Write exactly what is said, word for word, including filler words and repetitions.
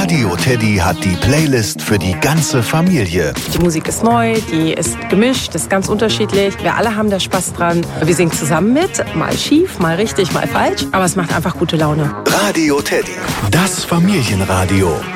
Radio Teddy hat die Playlist für die ganze Familie. Die Musik ist neu, die ist gemischt, ist ganz unterschiedlich. Wir alle haben da Spaß dran. Wir singen zusammen mit, mal schief, mal richtig, mal falsch. Aber es macht einfach gute Laune. Radio Teddy, das Familienradio.